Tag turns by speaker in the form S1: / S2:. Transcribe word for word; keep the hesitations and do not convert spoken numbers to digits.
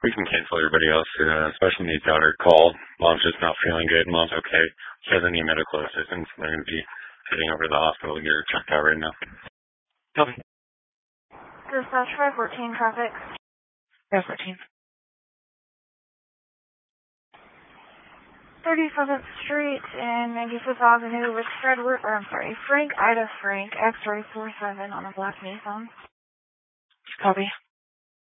S1: We can cancel everybody else. Uh, special needs daughter called. Mom's just not feeling good. Mom's okay. She doesn't need medical assistance. They're going to be heading over to the hospital to get her checked out right now. Copy.
S2: Dispatch five fourteen traffic.
S3: five fourteen.
S2: thirty-seventh Street and ninety-fifth Avenue with Fred, or I'm sorry, Frank Ida Frank, X-ray four seven on a black Nissan.
S3: Copy.